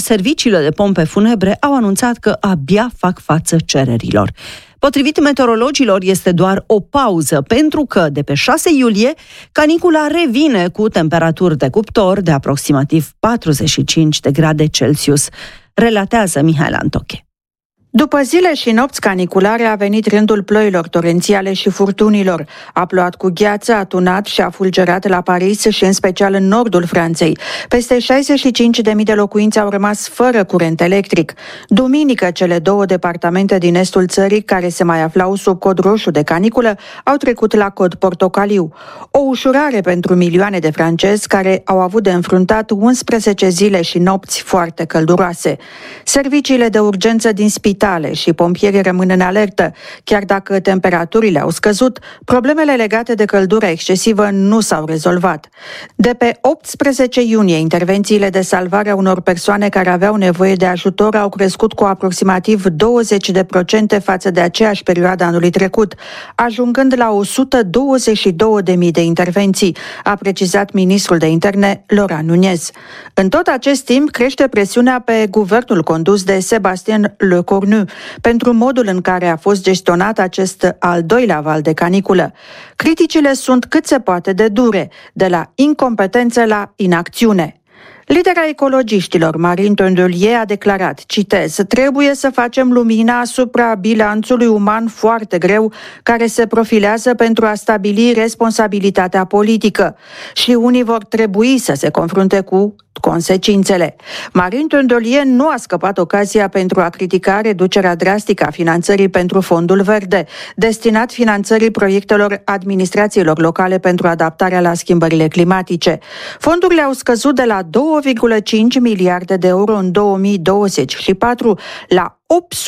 serviciile de pompe funebre au anunțat că abia fac față cererilor. Potrivit meteorologilor, este doar o pauză, pentru că de pe 6 iulie canicula revine cu temperaturi de cuptor de aproximativ 45 de grade Celsius, relatează Mihaela Antoche. După zile și nopți caniculare a venit rândul ploilor torențiale și furtunilor. A plouat cu gheață, a tunat și a fulgerat la Paris și în special în nordul Franței. Peste 65.000 de locuințe au rămas fără curent electric. Duminică, cele două departamente din estul țării, care se mai aflau sub cod roșu de caniculă, au trecut la cod portocaliu. O ușurare pentru milioane de francezi care au avut de înfruntat 11 zile și nopți foarte călduroase. Serviciile de urgență din spitale și pompierii rămân în alertă. Chiar dacă temperaturile au scăzut, problemele legate de căldura excesivă nu s-au rezolvat. De pe 18 iunie, intervențiile de salvare a unor persoane care aveau nevoie de ajutor au crescut cu aproximativ 20% față de aceeași perioadă anului trecut, ajungând la 122.000 de intervenții, a precizat ministrul de interne Laurent Nunez. În tot acest timp crește presiunea pe guvernul condus de Sébastien Lecornu pentru modul în care a fost gestionat acest al doilea val de caniculă. Criticile sunt cât se poate de dure, de la incompetență la inacțiune. Lidera ecologiștilor, Marine Tondelier, a declarat, citez, trebuie să facem lumina asupra bilanțului uman foarte greu care se profilează pentru a stabili responsabilitatea politică și unii vor trebui să se confrunte cu consecințele. Marine Tondelier nu a scăpat ocazia pentru a critica reducerea drastică a finanțării pentru Fondul Verde, destinat finanțării proiectelor administrațiilor locale pentru adaptarea la schimbările climatice. Fondurile au scăzut de la 2,5 miliarde de euro în 2024 la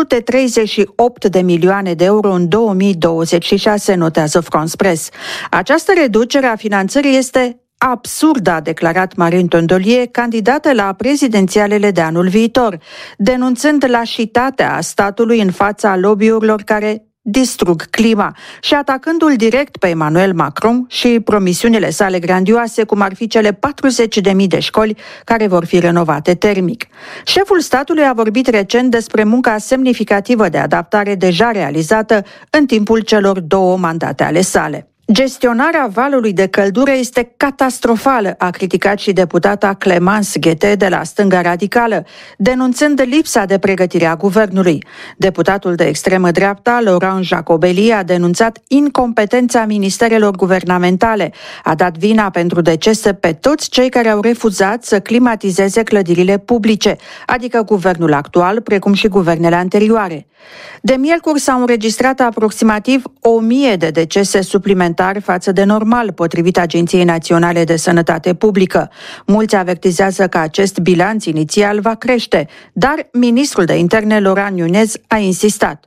838 de milioane de euro în 2026, notează France Press. Această reducere a finanțării este absurdă, a declarat Marine Tondelier, candidată la prezidențialele de anul viitor, denunțând lașitatea statului în fața lobby-urilor care distrug clima și atacându-l direct pe Emmanuel Macron și promisiunile sale grandioase, cum ar fi cele 40.000 de școli care vor fi renovate termic. Șeful statului a vorbit recent despre munca semnificativă de adaptare deja realizată în timpul celor 2 mandate ale sale. Gestionarea valului de căldură este catastrofală, a criticat și deputata Clémence Guettet de la Stânga Radicală, denunțând lipsa de pregătire a guvernului. Deputatul de extremă dreapta, Laurent Jacobelli, a denunțat incompetența ministerelor guvernamentale. A dat vina pentru decese pe toți cei care au refuzat să climatizeze clădirile publice, adică guvernul actual, precum și guvernele anterioare. De miercuri s-au înregistrat aproximativ 1000 de decese suplimentare față de normal, potrivit Agenției Naționale de Sănătate Publică. Mulți avertizează că acest bilanț inițial va crește, dar ministrul de interne Laurent Nunez a insistat.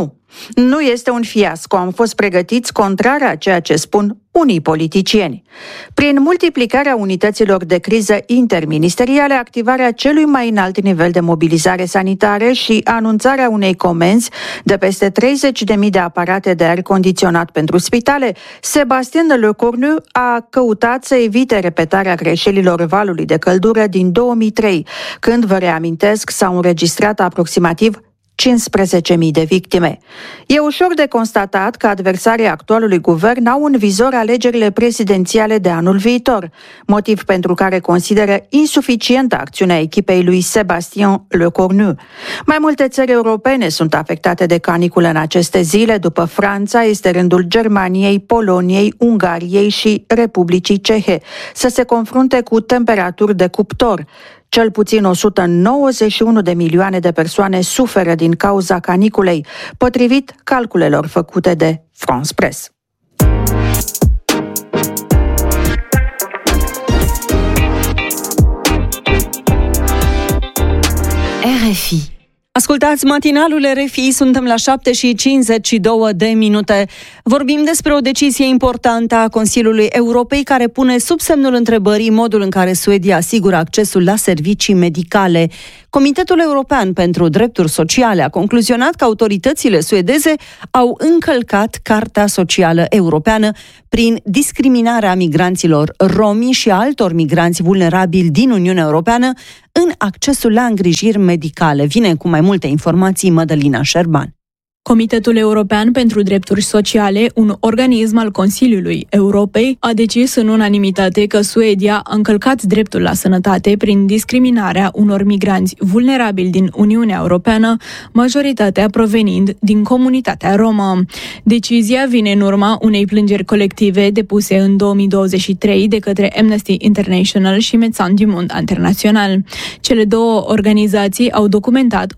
Nu este un fiasco, am fost pregătiți contrar a ceea ce spun unii politicieni. Prin multiplicarea unităților de criză interministeriale, activarea celui mai înalt nivel de mobilizare sanitară și anunțarea unei comenzi de peste 30.000 de aparate de aer condiționat pentru spitale, Sébastien Lecornu a căutat să evite repetarea greșelilor valului de căldură din 2003, când, vă reamintesc, s-au înregistrat aproximativ 15.000 de victime. E ușor de constatat că adversarii actualului guvern au în vizor alegerile prezidențiale de anul viitor, motiv pentru care consideră insuficientă acțiunea echipei lui Sébastien Lecornu. Mai multe țări europene sunt afectate de caniculă în aceste zile. După Franța, este rândul Germaniei, Poloniei, Ungariei și Republicii Cehe să se confrunte cu temperaturi de cuptor. Cel puțin 191 de milioane de persoane suferă din cauza caniculei, potrivit calculelor făcute de France Press. RFI. Ascultați matinalul RFI, suntem la 7:52. Vorbim despre o decizie importantă a Consiliului Europei care pune sub semnul întrebării modul în care Suedia asigură accesul la servicii medicale. Comitetul European pentru Drepturi Sociale a concluzionat că autoritățile suedeze au încălcat Carta Socială Europeană prin discriminarea migranților romi și altor migranți vulnerabili din Uniunea Europeană în accesul la îngrijiri medicale. Vine cu mai multe informații Mădălina Șerban. Comitetul European pentru Drepturi Sociale, un organism al Consiliului Europei, a decis în unanimitate că Suedia a încălcat dreptul la sănătate prin discriminarea unor migranți vulnerabili din Uniunea Europeană, majoritatea provenind din comunitatea romă. Decizia vine în urma unei plângeri colective depuse în 2023 de către Amnesty International și Médecins du Monde International. Cele două organizații au documentat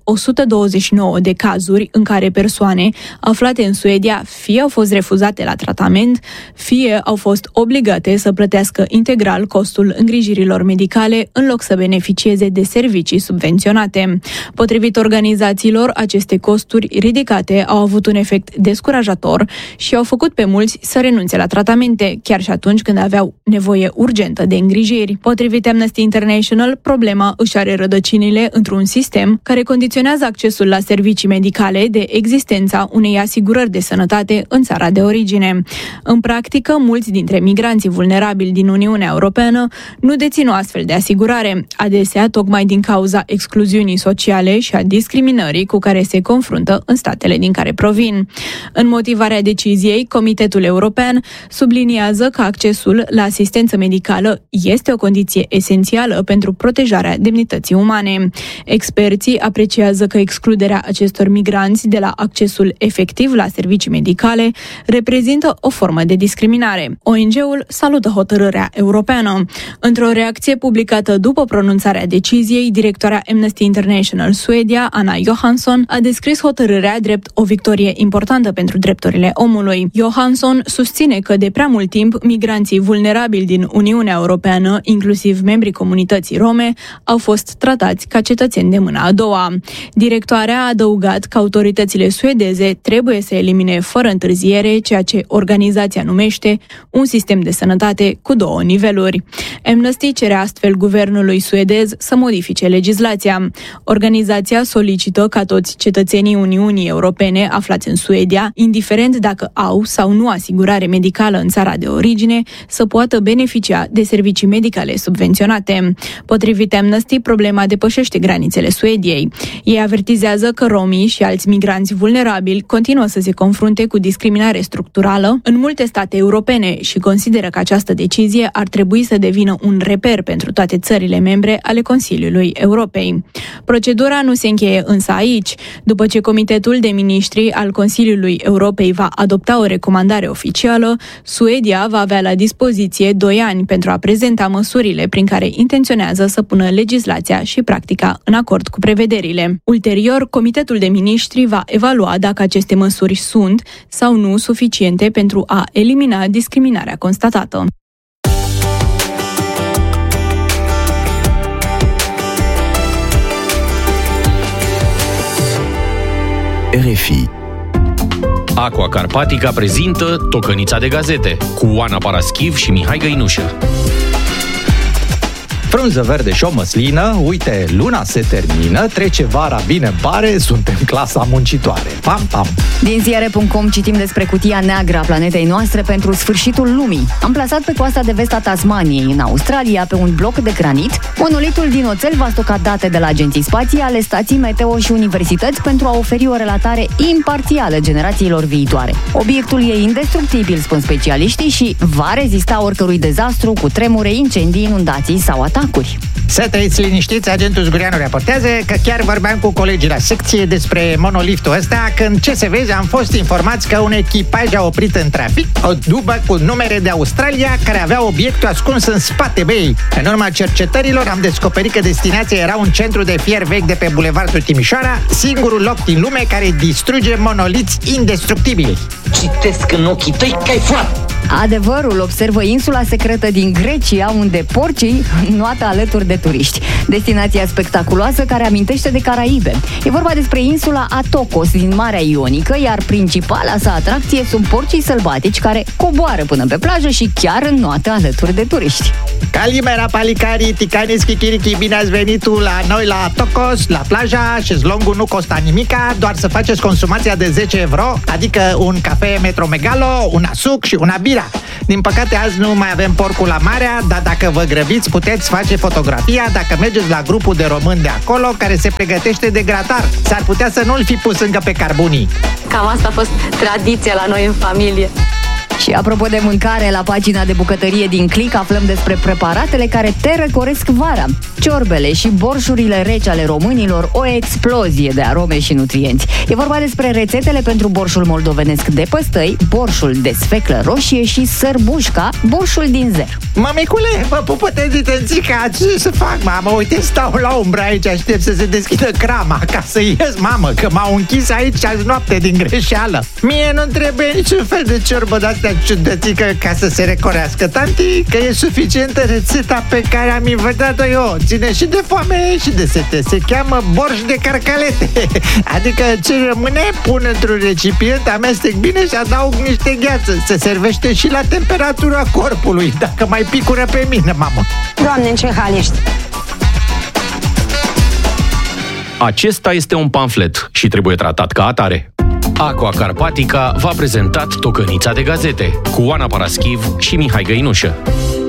129 de cazuri în care persoane aflate în Suedia fie au fost refuzate la tratament, fie au fost obligate să plătească integral costul îngrijirilor medicale în loc să beneficieze de servicii subvenționate. Potrivit organizațiilor, aceste costuri ridicate au avut un efect descurajator și au făcut pe mulți să renunțe la tratamente, chiar și atunci când aveau nevoie urgentă de îngrijiri. Potrivit Amnesty International, problema își are rădăcinile într-un sistem care condiționează accesul la servicii medicale de existența unei asigurări de sănătate în țara de origine. În practică, mulți dintre migranții vulnerabili din Uniunea Europeană nu dețin o astfel de asigurare, adesea tocmai din cauza excluziunii sociale și a discriminării cu care se confruntă în statele din care provin. În motivarea deciziei, Comitetul European subliniază că accesul la asistență medicală este o condiție esențială pentru protejarea demnității umane. Experții apreciază că excluderea acestor migranți de la accesul efectiv la servicii medicale reprezintă o formă de discriminare. ONG-ul salută hotărârea europeană. Într-o reacție publicată după pronunțarea deciziei, directoarea Amnesty International Suedia, Anna Johansson, a descris hotărârea drept o victorie importantă pentru drepturile omului. Johansson susține că de prea mult timp migranții vulnerabili din Uniunea Europeană, inclusiv membrii comunității rome, au fost tratați ca cetățeni de mâna a doua. Directoarea a adăugat că autoritățile suedeze trebuie să elimine fără întârziere ceea ce organizația numește un sistem de sănătate cu două niveluri. Amnesty cere astfel guvernului suedez să modifice legislația. Organizația solicită ca toți cetățenii Uniunii Europene aflați în Suedia, indiferent dacă au sau nu asigurare medicală în țara de origine, să poată beneficia de servicii medicale subvenționate. Potrivit Amnesty, problema depășește granițele Suediei. Ei avertizează că romii și alți migranți vulnerabili continuă să se confrunte cu discriminare structurală în multe state europene și consideră că această decizie ar trebui să devină un reper pentru toate țările membre ale Consiliului Europei. Procedura nu se încheie însă aici. După ce Comitetul de Ministri al Consiliului Europei va adopta o recomandare oficială, Suedia va avea la dispoziție 2 ani pentru a prezenta măsurile prin care intenționează să pună legislația și practica în acord cu prevederile. Ulterior, Comitetul de Ministri va evalua dacă aceste măsuri sunt sau nu suficiente pentru a elimina discriminarea constatată. RFI. Aqua Carpatica prezintă Tocănița de gazete cu Oana Paraschiv și Mihai Găinușă. Frunză verde și o măslină, uite, luna se termină, trece vara, bine pare, suntem clasa muncitoare. Pam, pam! Din ziare.com citim despre cutia neagră a planetei noastre pentru sfârșitul lumii. Amplasat pe coasta de vest a Tasmaniei, în Australia, pe un bloc de granit, monolitul din oțel va stoca date de la agenții spațiale, stații meteo și universități pentru a oferi o relatare imparțială generațiilor viitoare. Obiectul e indestructibil, spun specialiștii, și va rezista oricărui dezastru, cu tremure, incendii, inundații sau atacuri. Să trăiți liniștiți, agentul Zgureanu raportează că chiar vorbeam cu colegii la secție despre monoliftul ăsta, când, ce să vezi, am fost informați că un echipaj a oprit în trafic o dubă cu numere de Australia care avea obiectul ascuns în spate, băi. În urma cercetărilor am descoperit că destinația era un centru de fier vechi de pe Bulevardul Timișoara, singurul loc din lume care distruge monoliți indestructibili. Citesc în ochii tăi că ai furat! Adevărul, observă insula secretă din Grecia, unde porcii nuată alături de turiști. Destinația spectaculoasă care amintește de Caraibe. E vorba despre insula Atokos din Marea Ionică, iar principala sa atracție sunt porcii sălbatici care coboară până pe plajă și chiar înnoată alături de turiști. Calimera, palicari, ticani, schichirichi, bine ați venit la noi la Atokos, la plaja. Șezlongul nu costa nimica, doar să faceți consumația de 10 euro, adică un cafe Metro Megalo, un suc și una bira. gătirea. Din păcate azi nu mai avem porcul la marea, dar dacă vă grăbiți puteți face fotografia dacă mergeți la grupul de români de acolo care se pregătește de gratar. S-ar putea să nu-l fi pus încă pe carbunii. Cam asta a fost tradiția la noi în familie. Și apropo de mâncare, la pagina de bucătărie din Click aflăm despre preparatele care te răcoresc vara. Ciorbele și borșurile reci ale românilor, o explozie de arome și nutrienți. E vorba despre rețetele pentru borșul moldovenesc de păstăi, borșul de sfeclă roșie și sărbușca, borșul din zer. Mămicule, mă pupă tenzica, ce să fac, mamă? Uite, stau la umbră aici, aștept să se deschidă crama ca să ies, mamă, că m-au închis aici azi noapte din greșeală. Mie nu trebuie niciun fel de ciorbă de-astea ciudățică ca să se recorească, tanti, că e suficientă rețeta pe care am inventat-o eu. Ține și de foame și de sete. Se cheamă borș de carcalete. Adică ce rămâne, pun într-un recipient, amestec bine și adaug niște gheață. Se servește și la temperatura corpului, dacă mai picură pe mine, mamă. Doamne, în ce hal ești? Acesta este un pamflet și trebuie tratat ca atare. Aqua Carpatica v-a prezentat Tocănița de gazete cu Oana Paraschiv și Mihai Găinușă.